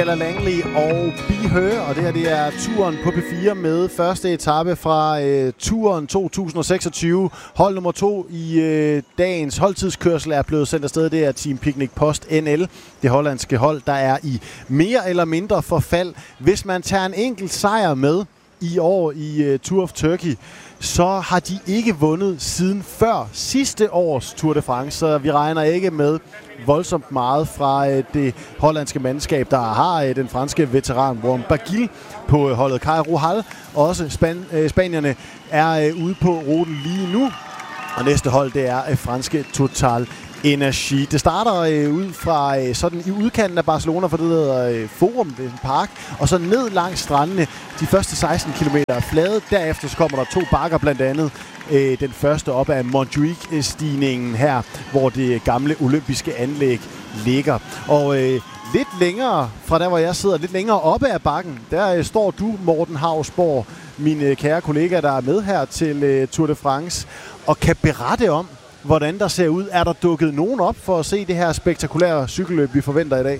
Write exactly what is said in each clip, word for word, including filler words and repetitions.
Stella Langley og Be Her, og det her det er turen på P fire med første etape fra øh, turen to tusind seksogtyve. Hold nummer to i øh, dagens holdtidskørsel er blevet sendt afsted. Det er Team Picnic Post N L, det hollandske hold, der er i mere eller mindre forfald. Hvis man tager en enkelt sejr med i år i øh, Tour of Turkey, så har de ikke vundet siden før sidste års Tour de France, så vi regner ikke med voldsomt meget fra øh, det hollandske mandskab, der har øh, den franske veteran Warren Barguil på øh, holdet. Kai Rohal, også span- øh, spanierne, er øh, ude på ruten lige nu, og næste hold det er øh, franske Total Energi. Det starter øh, ud fra øh, sådan i udkanten af Barcelona, for det hedder øh, Forum, det er en park, og så ned langs strandene. De første seksten kilometer er flade. Derefter så kommer der to bakker, blandt andet øh, den første op af Montjuic-stigningen her, hvor det gamle olympiske anlæg ligger. Og øh, lidt længere fra der, hvor jeg sidder, lidt længere oppe af bakken, der øh, står du, Morten Hausborg, min øh, kære kollega, der er med her til øh, Tour de France, og kan berette om, hvordan der ser ud. Er der dukket nogen op for at se det her spektakulære cykelløb, vi forventer i dag?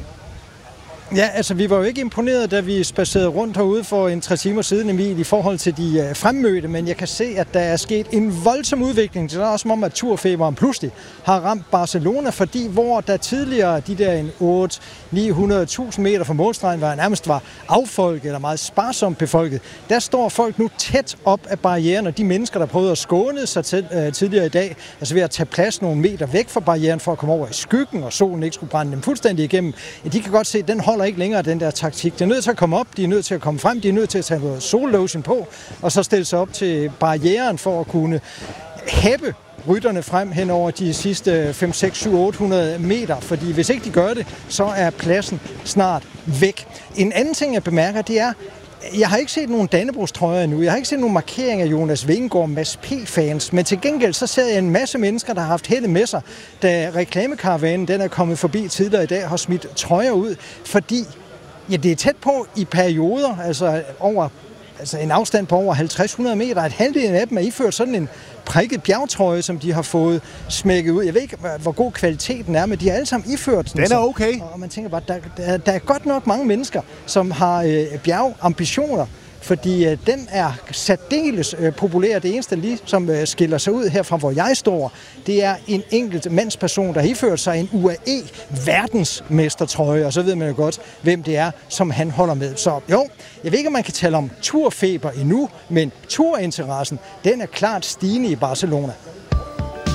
Ja, altså vi var jo ikke imponeret, da vi spacerede rundt herude for en tre timer siden, Emil, i forhold til de uh, fremmødte, men jeg kan se, at der er sket en voldsom udvikling. Det er også som om, at turfeberen pludselig har ramt Barcelona, fordi hvor der tidligere de der otte til ni hundrede tusind meter fra målstregen var nærmest var affolket eller meget sparsomt befolket, der står folk nu tæt op af barrieren, og de mennesker, der prøvede at skåne sig til, uh, tidligere i dag, altså ved at tage plads nogle meter væk fra barrieren for at komme over i skyggen, og solen ikke skulle brænde dem fuldstændig igennem, ja, de kan godt se, at den holder ikke længere, den der taktik. De er nødt til at komme op, de er nødt til at komme frem, de er nødt til at tage noget sollotion på, og så stille sig op til barrieren for at kunne hæppe rytterne frem hen over de sidste fem, seks, syv, otte hundrede meter, fordi hvis ikke de gør det, så er pladsen snart væk. En anden ting, jeg bemærker, det er, jeg har ikke set nogen Dannebrogstrøjer endnu. Jeg har ikke set nogen markering af Jonas Vingegaard, Mads P-fans, men til gengæld så ser jeg en masse mennesker, der har haft heldet med sig, da reklamekaravanen den er kommet forbi tidligere i dag, har smidt trøjer ud, fordi ja, det er tæt på i perioder, altså over altså en afstand på over halvtreds hundrede meter, at halvdelen af dem er iført sådan en prikket bjergtrøje, som de har fået smækket ud. Jeg ved ikke, hvor god kvaliteten er, men de har alle sammen iført den. Den er okay. Og man tænker bare, der, der, der er godt nok mange mennesker, som har øh, bjergambitioner, fordi øh, den er særdeles øh, populær. Det eneste lige, som øh, skiller sig ud herfra, hvor jeg står, det er en enkelt mandsperson, der har iført sig en U A E verdensmestertrøje, og så ved man jo godt, hvem det er, som han holder med. Så jo, jeg ved ikke, om man kan tale om turfeber endnu, men turinteressen, den er klart stigende i Barcelona.